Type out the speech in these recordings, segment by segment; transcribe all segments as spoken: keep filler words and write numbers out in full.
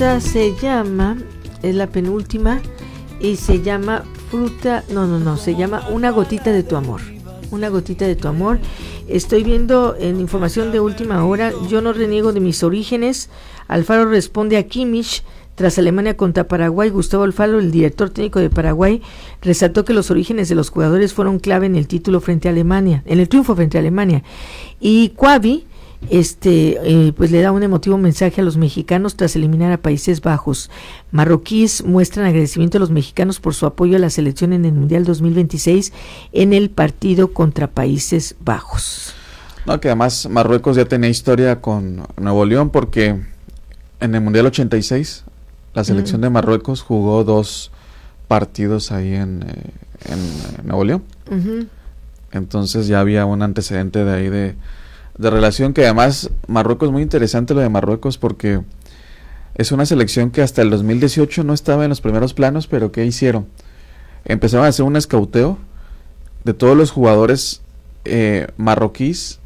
esta se llama, es la penúltima, y se llama fruta, no, no, no, se llama Una gotita de tu amor. Una gotita de tu amor. Estoy viendo en información de última hora, yo no reniego de mis orígenes. Alfaro responde a Kimmich. Tras Alemania contra Paraguay, Gustavo Alfaro, el director técnico de Paraguay, resaltó que los orígenes de los jugadores fueron clave en el título frente a Alemania, en el triunfo frente a Alemania. Y Quavi, este, eh, pues le da un emotivo mensaje a los mexicanos tras eliminar a Países Bajos. Marroquíes muestran agradecimiento a los mexicanos por su apoyo a la selección en el Mundial dos mil veintiséis en el partido contra Países Bajos. No, que además Marruecos ya tenía historia con Nuevo León, porque en el Mundial ochenta y seis la selección uh-huh. de Marruecos jugó dos partidos ahí en, eh, en Nuevo León. Uh-huh. Entonces ya había un antecedente de ahí de, de relación, que además Marruecos, muy interesante lo de Marruecos, porque es una selección que hasta el dos mil dieciocho no estaba en los primeros planos, pero ¿qué hicieron? Empezaron a hacer un escauteo de todos los jugadores eh, marroquíes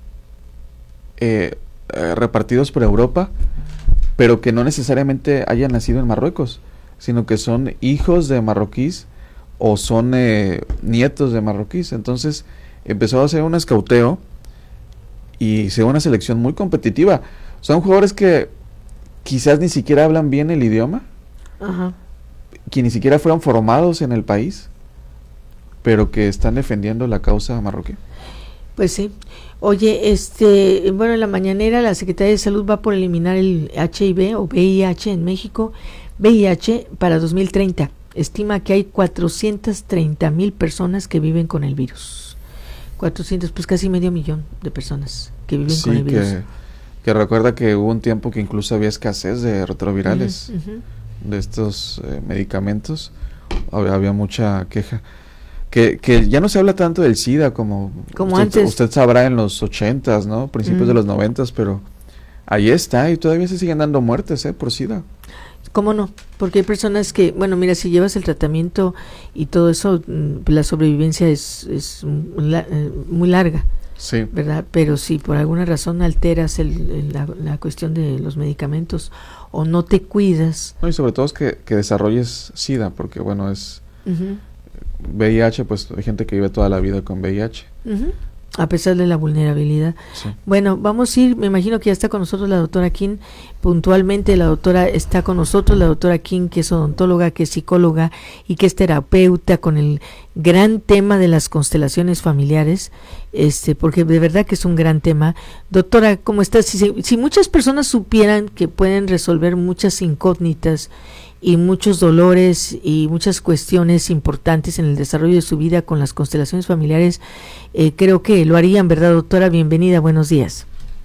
eh, eh, repartidos por Europa, pero que no necesariamente hayan nacido en Marruecos, sino que son hijos de marroquíes o son eh, nietos de marroquíes. Entonces empezó a hacer un escauteo y se ve una selección muy competitiva. Son jugadores que quizás ni siquiera hablan bien el idioma, uh-huh. que ni siquiera fueron formados en el país, pero que están defendiendo la causa marroquí. Pues sí. Oye, este, bueno, en la mañanera la Secretaría de Salud va por eliminar el H I V o V I H en México, V I H para dos mil treinta. Estima que hay cuatrocientas treinta mil personas que viven con el virus. cuatrocientos, pues casi medio millón de personas que viven sí, con el virus. Que, que recuerda que hubo un tiempo que incluso había escasez de retrovirales, uh-huh, uh-huh. de estos eh, medicamentos. Había, había mucha queja. Que, que ya no se habla tanto del SIDA como, como usted, antes. Usted sabrá en los ochentas, ¿no? Principios mm. de los noventas, pero ahí está y todavía se siguen dando muertes, ¿eh? Por SIDA. ¿Cómo no? Porque hay personas que, bueno, mira, si llevas el tratamiento y todo eso, la sobrevivencia es, es muy larga. Sí. ¿Verdad? Pero si por alguna razón alteras el, el, la, la cuestión de los medicamentos o no te cuidas. No, y sobre todo es que, que desarrolles SIDA, porque bueno, es... Uh-huh. V I H, pues hay gente que vive toda la vida con V I H. Uh-huh. A pesar de la vulnerabilidad. Sí. Bueno, vamos a ir, me imagino que ya está con nosotros la doctora Kim, puntualmente la doctora está con nosotros, la doctora Kim, que es odontóloga, que es psicóloga y que es terapeuta, con el gran tema de las constelaciones familiares, este, porque de verdad que es un gran tema. Doctora, ¿cómo estás? Si, si muchas personas supieran que pueden resolver muchas incógnitas y muchos dolores y muchas cuestiones importantes en el desarrollo de su vida con las constelaciones familiares, eh, creo que lo harían, ¿verdad, doctora? Bienvenida, buenos días.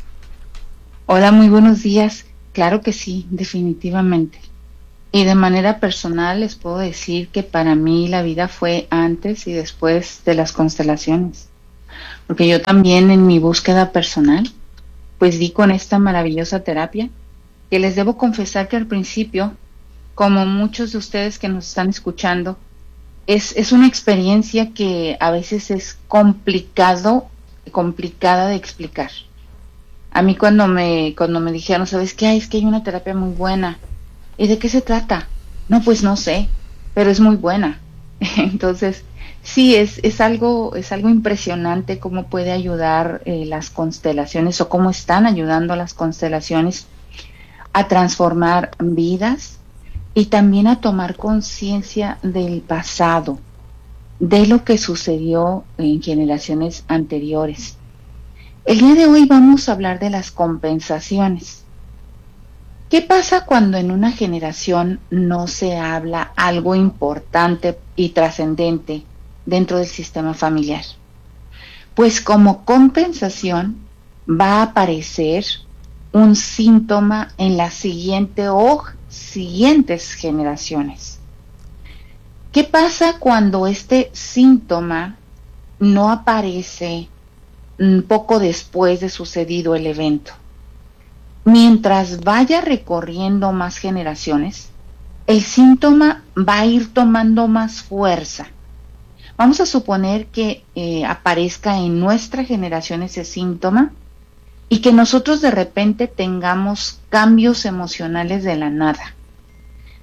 Hola, muy buenos días. Claro que sí, definitivamente. Y de manera personal les puedo decir que para mí la vida fue antes y después de las constelaciones, porque yo también en mi búsqueda personal pues di con esta maravillosa terapia, que les debo confesar que al principio, como muchos de ustedes que nos están escuchando, es, es una experiencia que a veces es complicado, complicada de explicar. A mí cuando me, cuando me dijeron, ¿sabes qué? Ay, es que hay una terapia muy buena. ¿Y de qué se trata? No, pues no sé, pero es muy buena. Entonces, sí, es, es algo, es algo impresionante cómo puede ayudar eh, las constelaciones, o cómo están ayudando las constelaciones a transformar vidas, y también a tomar conciencia del pasado, de lo que sucedió en generaciones anteriores. El día de hoy vamos a hablar de las compensaciones. ¿Qué pasa cuando en una generación no se habla algo importante y trascendente dentro del sistema familiar? Pues como compensación va a aparecer un síntoma en la siguiente hoja, siguientes generaciones. ¿Qué pasa cuando este síntoma no aparece un poco después de sucedido el evento? Mientras vaya recorriendo más generaciones, el síntoma va a ir tomando más fuerza. Vamos a suponer que eh, aparezca en nuestra generación ese síntoma y que nosotros de repente tengamos cambios emocionales de la nada.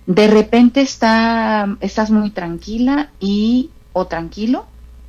De repente está, estás muy tranquila y o tranquilo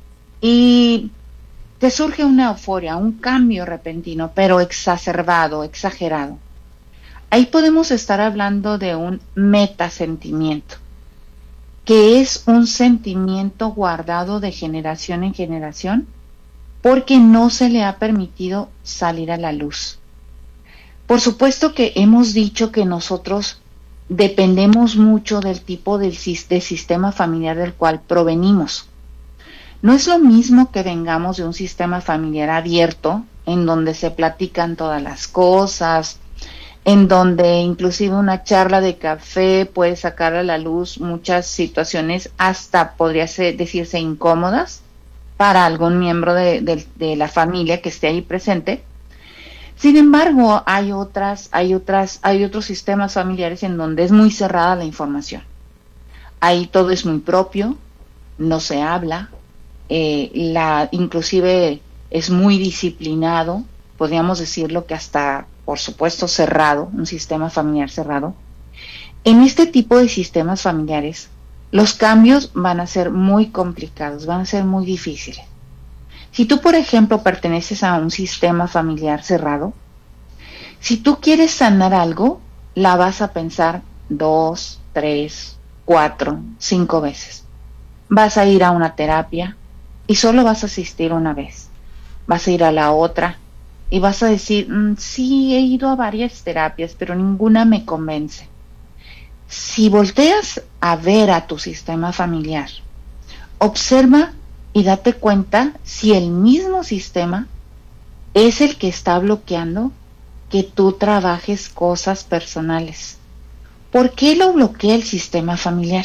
y te surge una euforia, un cambio repentino, pero exacerbado, exagerado. Ahí podemos estar hablando de un metasentimiento, que es un sentimiento guardado de generación en generación porque no se le ha permitido salir a la luz. Por supuesto que hemos dicho que nosotros dependemos mucho del tipo del, de sistema familiar del cual provenimos. No es lo mismo que vengamos de un sistema familiar abierto, en donde se platican todas las cosas, en donde inclusive una charla de café puede sacar a la luz muchas situaciones, hasta podría ser, decirse incómodas para algún miembro de, de, de la familia que esté ahí presente. Sin embargo, hay otras, hay otras, hay otros sistemas familiares en donde es muy cerrada la información. Ahí todo es muy propio, no se habla, eh, la, inclusive es muy disciplinado, podríamos decirlo que hasta, por supuesto, cerrado, un sistema familiar cerrado. En este tipo de sistemas familiares, los cambios van a ser muy complicados, van a ser muy difíciles. Si tú, por ejemplo, perteneces a un sistema familiar cerrado, si tú quieres sanar algo, la vas a pensar dos, tres, cuatro, cinco veces. Vas a ir a una terapia y solo vas a asistir una vez. Vas a ir a la otra y vas a decir, mmm, sí, he ido a varias terapias, pero ninguna me convence. Si volteas a ver a tu sistema familiar, observa y date cuenta si el mismo sistema es el que está bloqueando que tú trabajes cosas personales. ¿Por qué lo bloquea el sistema familiar?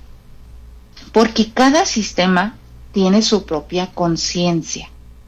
Porque cada sistema tiene su propia conciencia.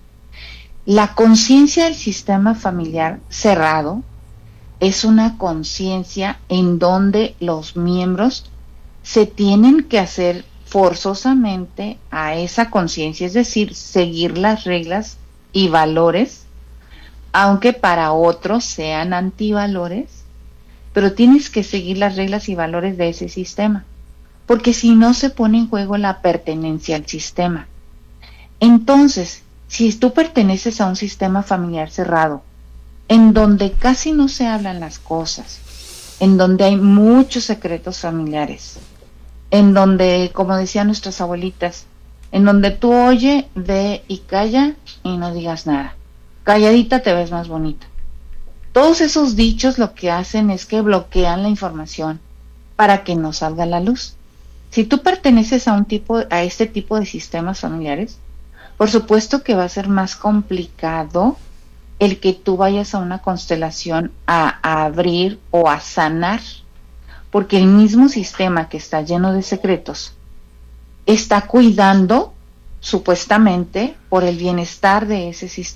La conciencia del sistema familiar cerrado es una conciencia en donde los miembros se tienen que hacer forzosamente a esa conciencia, es decir, seguir las reglas y valores, aunque para otros sean antivalores, pero tienes que seguir las reglas y valores de ese sistema, porque si no se pone en juego la pertenencia al sistema. Entonces, si tú perteneces a un sistema familiar cerrado, en donde casi no se hablan las cosas, en donde hay muchos secretos familiares, en donde, como decían nuestras abuelitas, en donde tú oye, ve y calla y no digas nada. Calladita te ves más bonita. Todos esos dichos lo que hacen es que bloquean la información para que no salga a la luz. Si tú perteneces a un tipo, a este tipo de sistemas familiares, por supuesto que va a ser más complicado el que tú vayas a una constelación a, a abrir o a sanar, porque el mismo sistema que está lleno de secretos está cuidando supuestamente por el bienestar de ese sistema